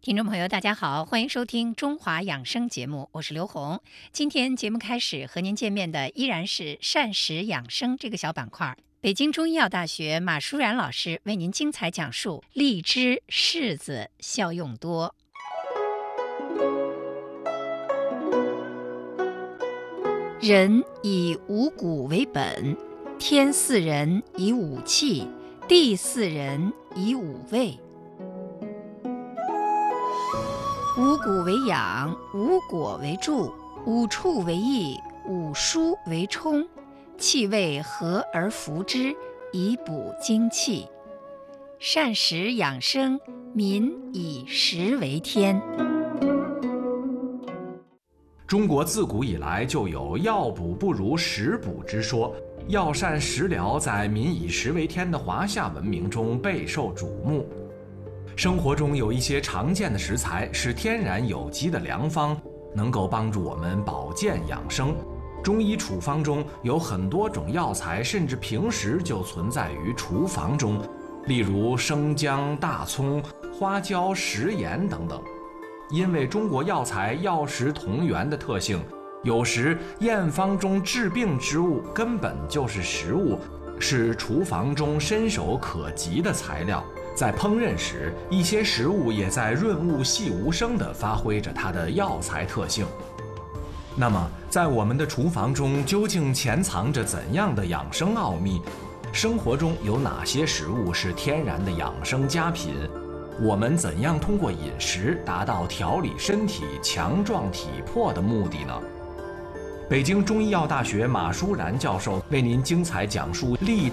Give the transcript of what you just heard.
听众朋友，大家好，欢迎收听中华养生节目，我是刘红。今天节目开始和您见面的依然是膳食养生这个小板块。北京中医药大学马舒然老师为您精彩讲述荔枝、柿子效用多。人以五谷为本，天赐人以五气，地赐人以五味。五谷为养，五果为助，五畜为益，五蔬为充，气味和而服之，以补精气。膳食养生，民以食为天。 中国自古以来就有药补不如食补之说，药膳食疗在民以食为天的华夏文明中备受瞩目。生活中有一些常见的食材是天然有机的良方，能够帮助我们保健养生。中医处方中有很多种药材，甚至平时就存在于厨房中，例如生姜、大葱、花椒、食盐等等。因为中国药材药食同源的特性，有时验方中治病之物根本就是食物，是厨房中伸手可及的材料。在烹饪时，一些食物也在润物细无声地发挥着它的药材特性。那么，在我们的厨房中究竟潜藏着怎样的养生奥秘？生活中有哪些食物是天然的养生佳品？我们怎样通过饮食达到调理身体、强壮体魄的目的呢？北京中医药大学马舒然教授为您精彩讲述荔